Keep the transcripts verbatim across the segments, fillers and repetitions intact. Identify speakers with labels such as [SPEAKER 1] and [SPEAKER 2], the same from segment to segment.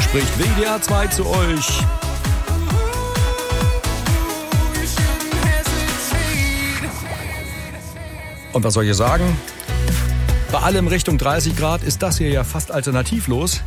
[SPEAKER 1] spricht W D R zwei zu euch. Und was soll ich sagen? Bei allem Richtung dreißig Grad ist das hier ja fast alternativlos.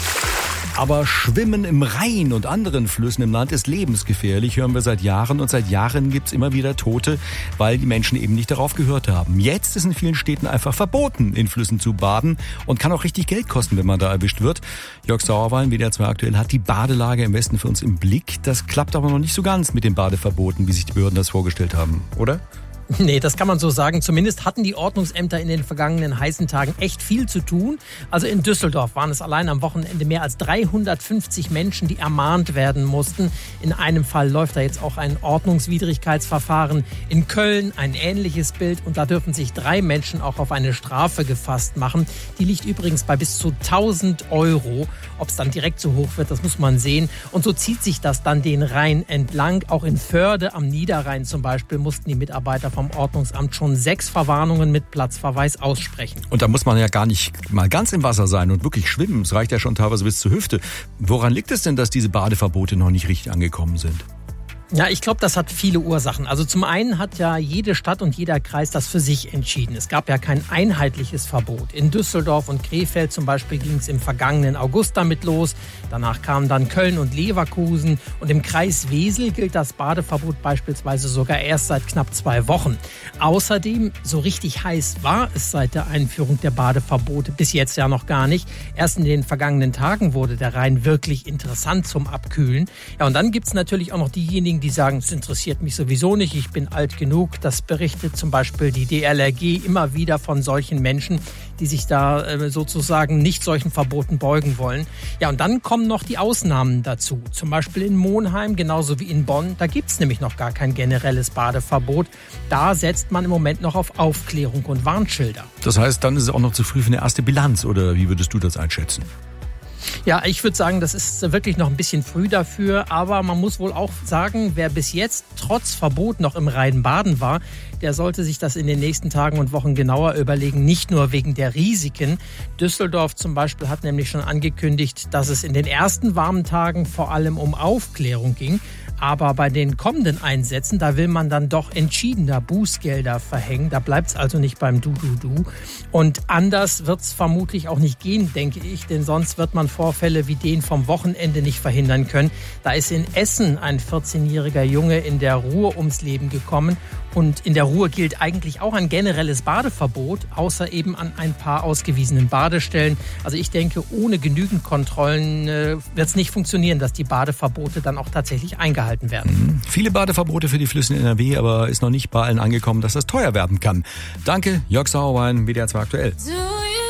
[SPEAKER 1] Aber Schwimmen im Rhein und anderen Flüssen im Land ist lebensgefährlich, hören wir seit Jahren. Und seit Jahren gibt's immer wieder Tote, weil die Menschen eben nicht darauf gehört haben. Jetzt ist in vielen Städten einfach verboten, in Flüssen zu baden. Und kann auch richtig Geld kosten, wenn man da erwischt wird. Jörg Sauerwein, W D R zwei aktuell, hat die Badelage im Westen für uns im Blick. Das klappt aber noch nicht so ganz mit den Badeverboten, wie sich die Behörden das vorgestellt haben, oder?
[SPEAKER 2] Nee, das kann man so sagen. Zumindest hatten die Ordnungsämter in den vergangenen heißen Tagen echt viel zu tun. Also in Düsseldorf waren es allein am Wochenende mehr als dreihundertfünfzig Menschen, die ermahnt werden mussten. In einem Fall läuft da jetzt auch ein Ordnungswidrigkeitsverfahren. In Köln ein ähnliches Bild. Und da dürfen sich drei Menschen auch auf eine Strafe gefasst machen. Die liegt übrigens bei bis zu tausend Euro. Ob es dann direkt so hoch wird, das muss man sehen. Und so zieht sich das dann den Rhein entlang. Auch in Förde am Niederrhein zum Beispiel mussten die Mitarbeiter vom Ordnungsamt schon sechs Verwarnungen mit Platzverweis aussprechen.
[SPEAKER 1] Und da muss man ja gar nicht mal ganz im Wasser sein und wirklich schwimmen. Es reicht ja schon teilweise bis zur Hüfte. Woran liegt es denn, dass diese Badeverbote noch nicht richtig angekommen sind?
[SPEAKER 2] Ja, ich glaube, das hat viele Ursachen. Also zum einen hat ja jede Stadt und jeder Kreis das für sich entschieden. Es gab ja kein einheitliches Verbot. In Düsseldorf und Krefeld zum Beispiel ging es im vergangenen August damit los. Danach kamen dann Köln und Leverkusen. Und im Kreis Wesel gilt das Badeverbot beispielsweise sogar erst seit knapp zwei Wochen. Außerdem, so richtig heiß war es seit der Einführung der Badeverbote bis jetzt ja noch gar nicht. Erst in den vergangenen Tagen wurde der Rhein wirklich interessant zum Abkühlen. Ja, und dann gibt's natürlich auch noch diejenigen, die sagen, es interessiert mich sowieso nicht, ich bin alt genug. Das berichtet zum Beispiel die D L R G immer wieder von solchen Menschen, die sich da äh, sozusagen nicht solchen Verboten beugen wollen. Ja, und dann kommen noch die Ausnahmen dazu. Zum Beispiel in Monheim, genauso wie in Bonn. Da gibt's nämlich noch gar kein generelles Badeverbot. Da setzt man im Moment noch auf Aufklärung und Warnschilder.
[SPEAKER 1] Das heißt, dann ist es auch noch zu früh für eine erste Bilanz, oder wie würdest du das einschätzen?
[SPEAKER 2] Ja, ich würde sagen, das ist wirklich noch ein bisschen früh dafür. Aber man muss wohl auch sagen, wer bis jetzt trotz Verbot noch im Rhein baden war, der sollte sich das in den nächsten Tagen und Wochen genauer überlegen. Nicht nur wegen der Risiken. Düsseldorf zum Beispiel hat nämlich schon angekündigt, dass es in den ersten warmen Tagen vor allem um Aufklärung ging. Aber bei den kommenden Einsätzen, da will man dann doch entschiedener Bußgelder verhängen. Da bleibt es also nicht beim Du-Du-Du. Und anders wird es vermutlich auch nicht gehen, denke ich. Denn sonst wird man Vorfälle wie den vom Wochenende nicht verhindern können. Da ist in Essen ein vierzehnjähriger Junge in der Ruhr ums Leben gekommen. Und in der Ruhr gilt eigentlich auch ein generelles Badeverbot, außer eben an ein paar ausgewiesenen Badestellen. Also ich denke, ohne genügend Kontrollen äh, wird es nicht funktionieren, dass die Badeverbote dann auch tatsächlich eingehalten werden.
[SPEAKER 1] Mhm. Viele Badeverbote für die Flüsse in N R W, aber ist noch nicht bei allen angekommen, dass das teuer werden kann. Danke, Jörg Sauerwein, W D R zwei aktuell.